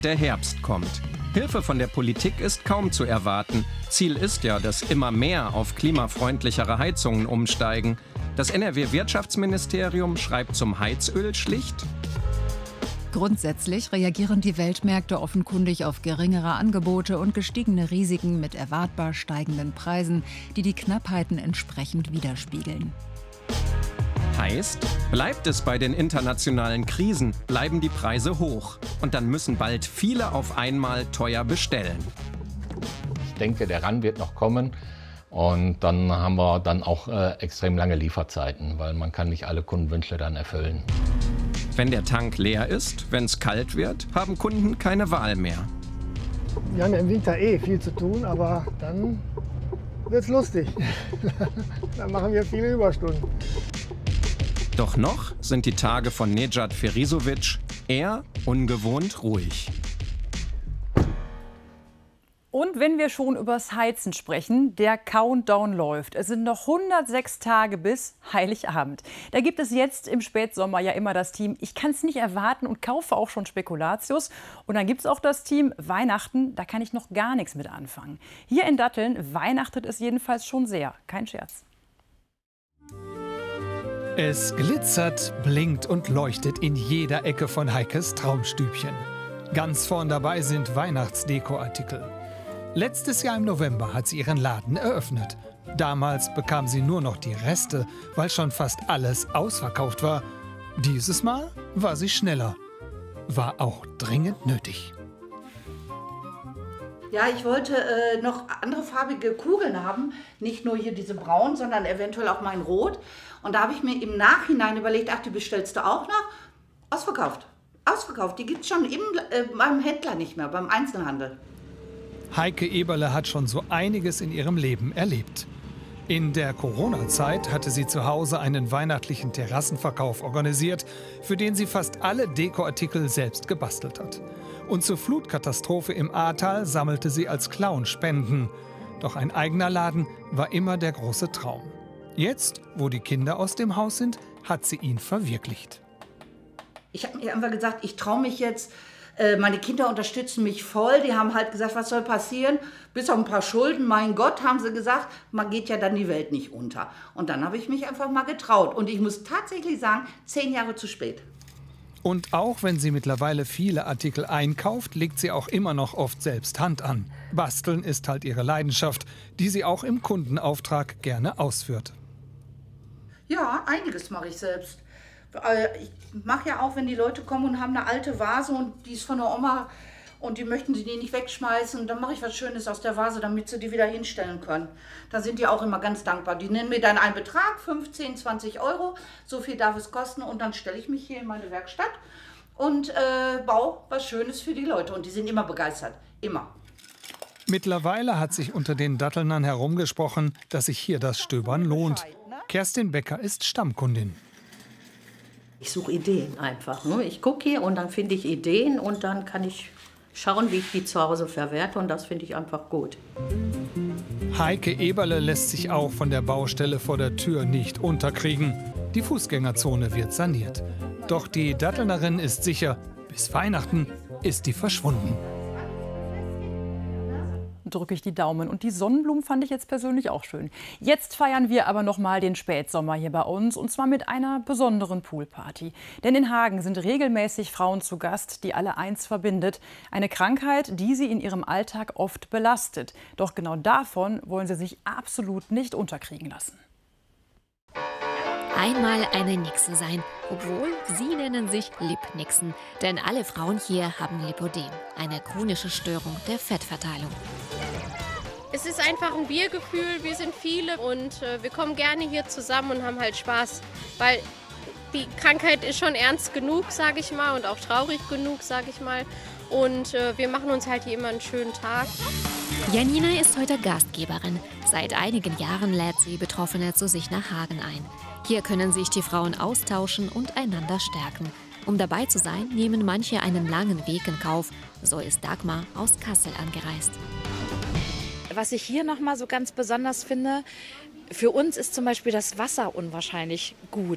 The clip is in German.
Der Herbst kommt. Hilfe von der Politik ist kaum zu erwarten. Ziel ist ja, dass immer mehr auf klimafreundlichere Heizungen umsteigen. Das NRW-Wirtschaftsministerium schreibt zum Heizöl schlicht: Grundsätzlich reagieren die Weltmärkte offenkundig auf geringere Angebote und gestiegene Risiken mit erwartbar steigenden Preisen, die die Knappheiten entsprechend widerspiegeln. Heißt, bleibt es bei den internationalen Krisen, bleiben die Preise hoch. Und dann müssen bald viele auf einmal teuer bestellen. Ich denke, der Run wird noch kommen. Und dann haben wir dann auch extrem lange Lieferzeiten, weil man kann nicht alle Kundenwünsche dann erfüllen. Wenn der Tank leer ist, wenn es kalt wird, haben Kunden keine Wahl mehr. Wir haben ja im Winter viel zu tun, aber dann wird's lustig. Dann machen wir viele Überstunden. Doch noch sind die Tage von Nejat Ferisovic eher ungewohnt ruhig. Und wenn wir schon übers Heizen sprechen, der Countdown läuft. Es sind noch 106 Tage bis Heiligabend. Da gibt es jetzt im Spätsommer ja immer das Team Ich kann es nicht erwarten und kaufe auch schon Spekulatius. Und dann gibt es auch das Team Weihnachten, da kann ich noch gar nichts mit anfangen. Hier in Datteln weihnachtet es jedenfalls schon sehr. Kein Scherz. Es glitzert, blinkt und leuchtet in jeder Ecke von Heikes Traumstübchen. Ganz vorn dabei sind Weihnachtsdekoartikel. Letztes Jahr im November hat sie ihren Laden eröffnet. Damals bekam sie nur noch die Reste, weil schon fast alles ausverkauft war. Dieses Mal war sie schneller. War auch dringend nötig. Ja, ich wollte noch andere farbige Kugeln haben. Nicht nur hier diese braun, sondern eventuell auch mal in rot. Und da habe ich mir im Nachhinein überlegt, ach, die bestellst du auch noch? Ausverkauft. Ausverkauft. Die gibt es schon beim Händler nicht mehr, beim Einzelhandel. Heike Eberle hat schon so einiges in ihrem Leben erlebt. In der Corona-Zeit hatte sie zu Hause einen weihnachtlichen Terrassenverkauf organisiert, für den sie fast alle Dekoartikel selbst gebastelt hat. Und zur Flutkatastrophe im Ahrtal sammelte sie als Clown Spenden. Doch ein eigener Laden war immer der große Traum. Jetzt, wo die Kinder aus dem Haus sind, hat sie ihn verwirklicht. Ich habe mir einfach gesagt, ich traue mich jetzt. Meine Kinder unterstützen mich voll. Die haben halt gesagt, was soll passieren? Bis auf ein paar Schulden, mein Gott, haben sie gesagt, man geht ja dann die Welt nicht unter. Und dann habe ich mich einfach mal getraut. Und ich muss tatsächlich sagen, 10 Jahre zu spät. Und auch wenn sie mittlerweile viele Artikel einkauft, legt sie auch immer noch oft selbst Hand an. Basteln ist halt ihre Leidenschaft, die sie auch im Kundenauftrag gerne ausführt. Ja, einiges mache ich selbst. Ich mache ja auch, wenn die Leute kommen und haben eine alte Vase und die ist von der Oma und die möchten sie die nicht wegschmeißen, dann mache ich was Schönes aus der Vase, damit sie die wieder hinstellen können. Da sind die auch immer ganz dankbar. Die nennen mir dann einen Betrag, 15, 20 Euro, so viel darf es kosten und dann stelle ich mich hier in meine Werkstatt und baue was Schönes für die Leute und die sind immer begeistert, immer. Mittlerweile hat sich unter den Dattelnern herumgesprochen, dass sich hier das Stöbern lohnt. Kerstin Becker ist Stammkundin. Ich suche Ideen einfach. Ne? Ich gucke hier und dann finde ich Ideen und dann kann ich schauen, wie ich die zu Hause verwerte und das finde ich einfach gut. Heike Eberle lässt sich auch von der Baustelle vor der Tür nicht unterkriegen. Die Fußgängerzone wird saniert. Doch die Dattelnerin ist sicher, bis Weihnachten ist die verschwunden. Drücke ich die Daumen. Und die Sonnenblumen fand ich jetzt persönlich auch schön. Jetzt feiern wir aber noch mal den Spätsommer hier bei uns und zwar mit einer besonderen Poolparty. Denn in Hagen sind regelmäßig Frauen zu Gast, die alle eins verbindet. Eine Krankheit, die sie in ihrem Alltag oft belastet. Doch genau davon wollen sie sich absolut nicht unterkriegen lassen. Einmal eine Nixe sein, obwohl sie nennen sich Lipnixen. Denn alle Frauen hier haben Lipödem, eine chronische Störung der Fettverteilung. Es ist einfach ein Wir-Gefühl, wir sind viele und wir kommen gerne hier zusammen und haben halt Spaß, weil die Krankheit ist schon ernst genug, sage ich mal, und auch traurig genug, sage ich mal. Und wir machen uns halt hier immer einen schönen Tag. Janina ist heute Gastgeberin. Seit einigen Jahren lädt sie Betroffene zu sich nach Hagen ein. Hier können sich die Frauen austauschen und einander stärken. Um dabei zu sein, nehmen manche einen langen Weg in Kauf. So ist Dagmar aus Kassel angereist. Was ich hier noch mal so ganz besonders finde, für uns ist zum Beispiel das Wasser unwahrscheinlich gut.